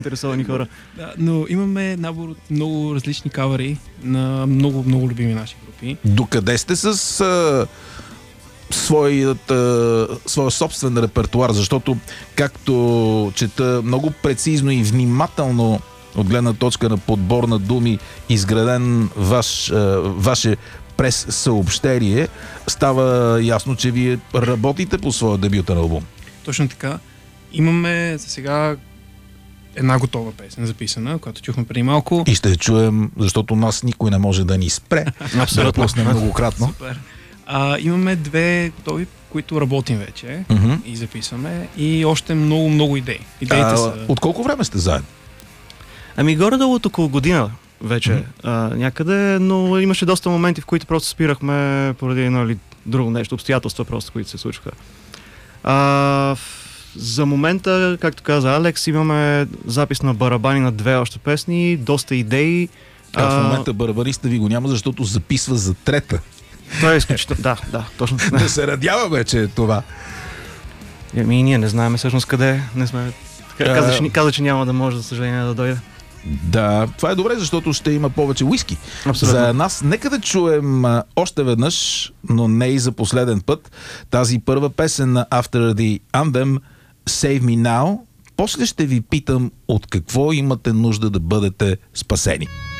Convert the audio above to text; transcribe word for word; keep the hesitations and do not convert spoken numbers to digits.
Интересовани хора. Да, но имаме набор от много различни кавъри на много, много любими наши групи. Докъде сте с а, своят, а, своя собствен репертуар? Защото, както чета много прецизно и внимателно от гледна точка на подбор на думи, изграден ваш, а, ваше през съобщение, става ясно, че вие работите по своя дебютен албум. Точно така. Имаме за сега една готова песен записана, която чухме преди малко. И ще я чуем, защото нас никой не може да ни спре. Абсолютно. Да многократно. Супер. А, имаме две готови, които работим вече Mm-hmm. и записваме, и още много, много идеи. Идеите А, са... От колко време сте заедно? Ами горе-долу от около година вече mm-hmm. а, някъде, но имаше доста моменти, в които просто спирахме поради едно или друго нещо, обстоятелства просто, които се случваха. А, за момента, както каза Алекс, имаме запис на барабани на две още песни, доста идеи. А, в момента барабаниста ви го няма, защото записва за трета. Това е изключително. Да, да, точно. Да се радяваме, че е това. Ами ние не знаем всъщност къде. Не сме... Каза, че, каза, че няма да може, за съжаление, да дойде. Да, това е добре, защото ще има повече уиски. Абсолютно. За нас нека да чуем а, още веднъж, но не и за последен път, тази първа песен на After the Anthem, Save Me Now. После ще ви питам от какво имате нужда да бъдете спасени.